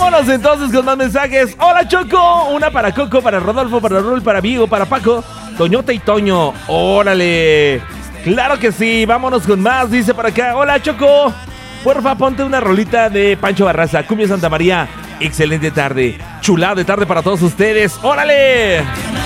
Vámonos entonces con más mensajes. Hola, Choco. Una para Coco, para Rodolfo, para Rul, para Vigo, para Paco, Toñota y Toño. Órale. Claro que sí. Vámonos con más. Dice por acá. Hola, Choco. Porfa, ponte una rolita de Pancho Barraza, Cumbia Santa María. Excelente tarde. Chulada de tarde para todos ustedes. ¡Órale!